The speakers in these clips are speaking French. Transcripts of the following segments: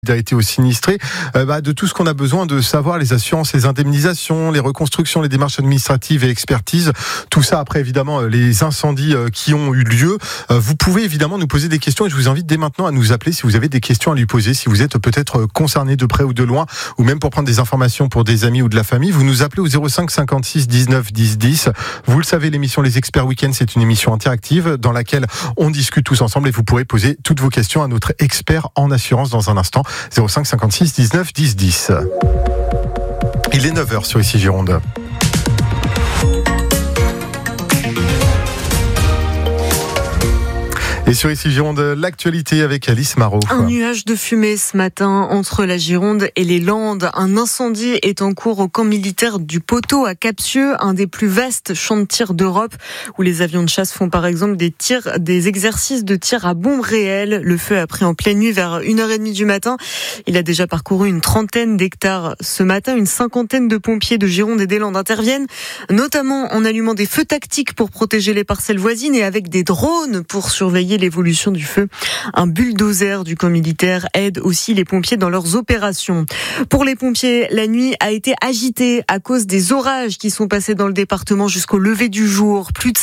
Solidarité aux sinistrés, de tout ce qu'on a besoin de savoir, les assurances, les indemnisations, les reconstructions, les démarches administratives et expertises, tout ça après évidemment les incendies qui ont eu lieu. Vous pouvez évidemment nous poser des questions et je vous invite dès maintenant à nous appeler si vous avez des questions à lui poser, si vous êtes peut-être concerné de près ou de loin, ou même pour prendre des informations pour des amis ou de la famille. Vous nous appelez au 05 56 19 10 10. Vous le savez, l'émission Les Experts Week-end, c'est une émission interactive dans laquelle on discute tous ensemble et vous pourrez poser toutes vos questions à notre expert en assurance dans un instant. 05 56 19 10 10. Il est 9h sur Ici Gironde. Et sur Ici Gironde, l'actualité avec Alice Marot. Un nuage de fumée ce matin entre la Gironde et les Landes. Un incendie est en cours au camp militaire du Poteau à Capcieux, un des plus vastes champs de tir d'Europe, où les avions de chasse font par exemple des exercices de tir à bombes réelles. Le feu a pris en pleine nuit vers 1h30 du matin. Il a déjà parcouru une trentaine d'hectares ce matin. Une cinquantaine de pompiers de Gironde et des Landes interviennent, notamment en allumant des feux tactiques pour protéger les parcelles voisines et avec des drones pour surveiller l'évolution du feu. Un bulldozer du camp militaire aide aussi les pompiers dans leurs opérations. Pour les pompiers, la nuit a été agitée à cause des orages qui sont passés dans le département jusqu'au lever du jour. Plus de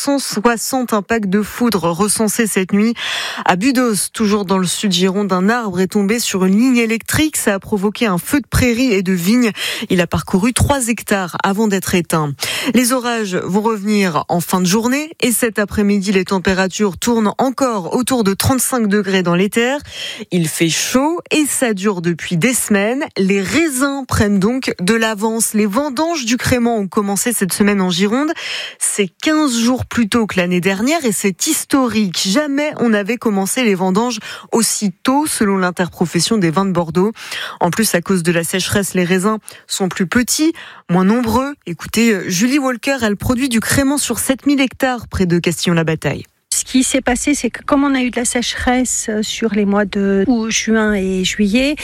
560 impacts de foudre recensés cette nuit. À Budos, toujours dans le sud Gironde, un arbre est tombé sur une ligne électrique. Ça a provoqué un feu de prairie et de vignes. Il a parcouru 3 hectares avant d'être éteint. Les orages vont revenir en fin de journée et cet après-midi, les températures tournent encore autour de 35 degrés dans les terres. Il fait chaud et ça dure depuis des semaines. Les raisins prennent donc de l'avance. Les vendanges du crément ont commencé cette semaine en Gironde. C'est 15 jours plus tôt que l'année dernière et c'est historique. Jamais on n'avait commencé les vendanges aussi tôt, selon l'interprofession des vins de Bordeaux. En plus, à cause de la sécheresse, les raisins sont plus petits, moins nombreux. Écoutez, Julie Walker, elle produit du crément sur 7000 hectares près de Castillon-la-Bataille. Ce qui s'est passé, c'est que comme on a eu de la sécheresse sur les mois de juin et juillet,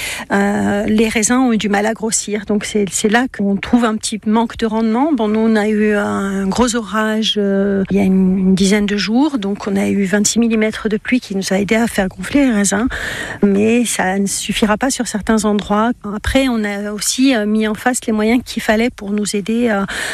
les raisins ont eu du mal à grossir. Donc c'est là qu'on trouve un petit manque de rendement. Bon, nous on a eu un gros orage il y a une dizaine de jours, donc on a eu 26 mm de pluie qui nous a aidé à faire gonfler les raisins, mais ça ne suffira pas sur certains endroits. Après, on a aussi mis en face les moyens qu'il fallait pour nous aider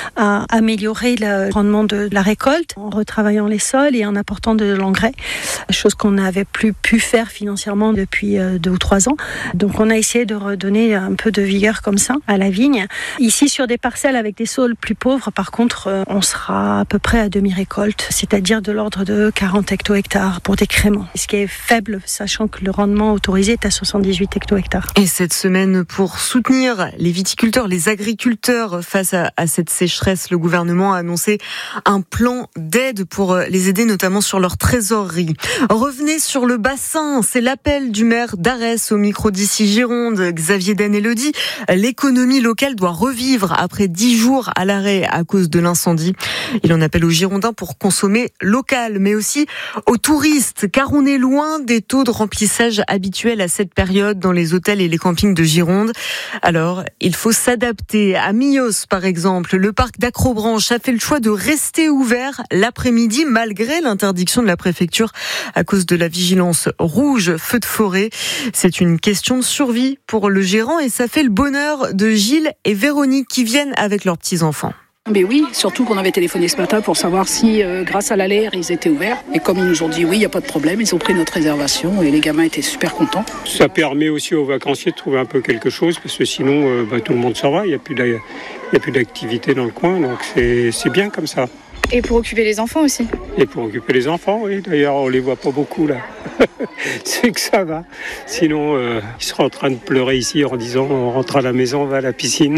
à améliorer le rendement de la récolte, en retravaillant les sols et en apportant de l'engrais, chose qu'on n'avait plus pu faire financièrement depuis 2 ou 3 ans. Donc on a essayé de redonner un peu de vigueur comme ça à la vigne. Ici, sur des parcelles avec des sols plus pauvres, par contre, on sera à peu près à demi-récolte, c'est-à-dire de l'ordre de 40 hecto-hectares pour des créments. Ce qui est faible, sachant que le rendement autorisé est à 78 hecto-hectares. Et cette semaine, pour soutenir les viticulteurs, les agriculteurs face à cette sécheresse, le gouvernement a annoncé un plan d'aide pour les aider, notamment sur leur trésorerie. Revenez sur le bassin, c'est l'appel du maire d'Arès au micro d'Ici Gironde, Xavier Den-Elodie. L'économie locale doit revivre après 10 jours à l'arrêt à cause de l'incendie. Il en appelle aux Girondins pour consommer local, mais aussi aux touristes, car on est loin des taux de remplissage habituels à cette période dans les hôtels et les campings de Gironde. Alors, il faut s'adapter. À Millos, par exemple, le parc d'Acrobranche a fait le choix de rester ouvert l'après-midi malgré l'interdiction de la préfecture à cause de la vigilance rouge feu de forêt. C'est une question de survie pour le gérant et ça fait le bonheur de Gilles et Véronique qui viennent avec leurs petits-enfants. Mais oui, surtout qu'on avait téléphoné ce matin pour savoir si, grâce à l'alerte, ils étaient ouverts. Et comme ils nous ont dit oui, il n'y a pas de problème, ils ont pris notre réservation et les gamins étaient super contents. Ça permet aussi aux vacanciers de trouver un peu quelque chose parce que sinon, tout le monde s'en va, il n'y a plus d'activité dans le coin, donc c'est bien comme ça. Et pour occuper les enfants aussi. Et pour occuper les enfants, oui. D'ailleurs, on les voit pas beaucoup là. C'est que ça va. Sinon, ils seraient en train de pleurer ici en disant on rentre à la maison, on va à la piscine.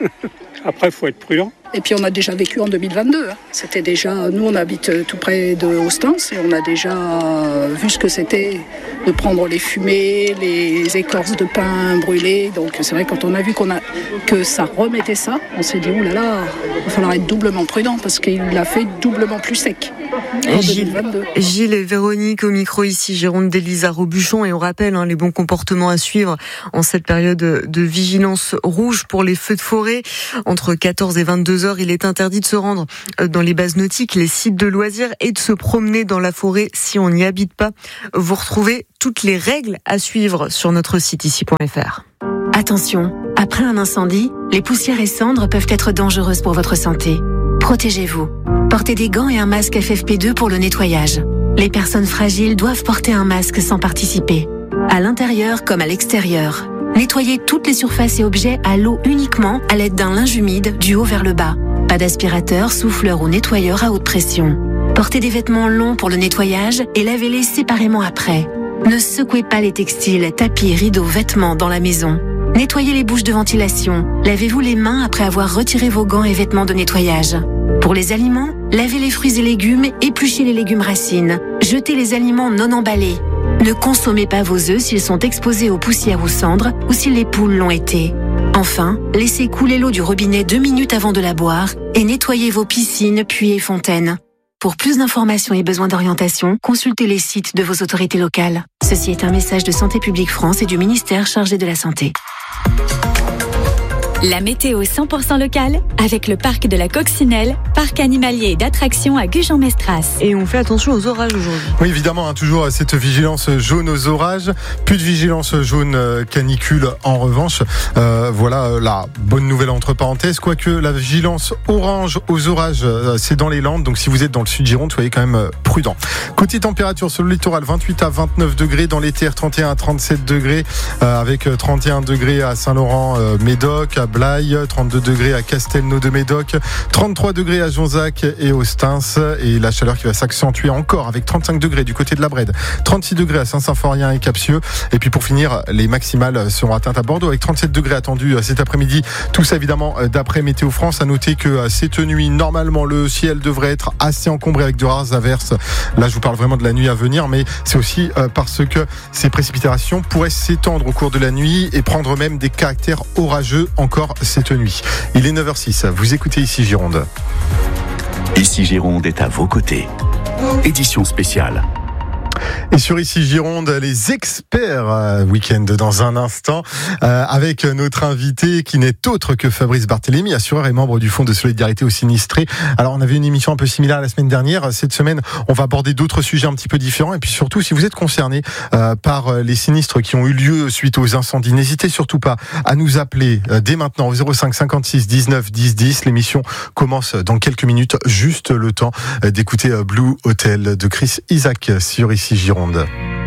Après, il faut être prudent. Et puis on a déjà vécu en 2022. C'était déjà, nous on habite tout près de Ostens et on a déjà vu ce que c'était de prendre les fumées, les écorces de pin brûlées. Donc c'est vrai quand on a vu que ça remettait ça, on s'est dit oh là là, il va falloir être doublement prudent parce qu'il l'a fait doublement plus sec. Gilles et Véronique au micro ici, Gironde d'Elisa Robuchon, et on rappelle les bons comportements à suivre en cette période de vigilance rouge pour les feux de forêt. Entre 14 et 22 heures, il est interdit de se rendre dans les bases nautiques, les sites de loisirs et de se promener dans la forêt si on n'y habite pas. Vous retrouvez toutes les règles à suivre sur notre site ici.fr. Attention, après un incendie, les poussières et cendres peuvent être dangereuses pour votre santé. Protégez-vous. Portez des gants et un masque FFP2 pour le nettoyage. Les personnes fragiles doivent porter un masque sans participer. À l'intérieur comme à l'extérieur. Nettoyez toutes les surfaces et objets à l'eau uniquement à l'aide d'un linge humide du haut vers le bas. Pas d'aspirateur, souffleur ou nettoyeur à haute pression. Portez des vêtements longs pour le nettoyage et lavez-les séparément après. Ne secouez pas les textiles, tapis, rideaux, vêtements dans la maison. Nettoyez les bouches de ventilation. Lavez-vous les mains après avoir retiré vos gants et vêtements de nettoyage. Pour les aliments, lavez les fruits et légumes, épluchez les légumes racines. Jetez les aliments non emballés. Ne consommez pas vos œufs s'ils sont exposés aux poussières ou cendres ou si les poules l'ont été. Enfin, laissez couler l'eau du robinet 2 minutes avant de la boire et nettoyez vos piscines, puits et fontaines. Pour plus d'informations et besoins d'orientation, consultez les sites de vos autorités locales. Ceci est un message de Santé publique France et du ministère chargé de la Santé. La météo 100% locale avec le parc de la Coccinelle, parc animalier et d'attractions à Gujan-Mestras. Et on fait attention aux orages aujourd'hui. Oui, évidemment, toujours cette vigilance jaune aux orages. Plus de vigilance jaune canicule en revanche. Voilà la bonne nouvelle entre parenthèses. Quoique la vigilance orange aux orages, c'est dans les Landes. Donc si vous êtes dans le sud Gironde, soyez quand même prudent. Côté température sur le littoral, 28 à 29 degrés. Dans les terres, 31 à 37 degrés. Avec 31 degrés à Saint-Laurent-Médoc, à Blaye, 32 degrés à Castelnau-de-Médoc, 33 degrés à Jonzac et aux Stins, et la chaleur qui va s'accentuer encore avec 35 degrés du côté de la Brède, 36 degrés à Saint-Symphorien et Capsieux, et puis pour finir, les maximales seront atteintes à Bordeaux avec 37 degrés attendus cet après-midi. Tout ça évidemment d'après Météo France. À noter que cette nuit, normalement, le ciel devrait être assez encombré avec de rares averses. Là, je vous parle vraiment de la nuit à venir, mais c'est aussi parce que ces précipitations pourraient s'étendre au cours de la nuit et prendre même des caractères orageux encore cette nuit. Il est 9h06, vous écoutez Ici Gironde. Ici Gironde est à vos côtés. Édition spéciale. Et sur Ici Gironde, les experts week-end dans un instant avec notre invité qui n'est autre que Fabrice Barthélémy, assureur et membre du Fonds de solidarité aux sinistrés. Alors on avait une émission un peu similaire la semaine dernière. Cette semaine, on va aborder d'autres sujets un petit peu différents. Et puis surtout, si vous êtes concerné par les sinistres qui ont eu lieu suite aux incendies, n'hésitez surtout pas à nous appeler dès maintenant au 05 56 19 10 10. L'émission commence dans quelques minutes, juste le temps d'écouter Blue Hotel de Chris Isaak sur Ici Gironde.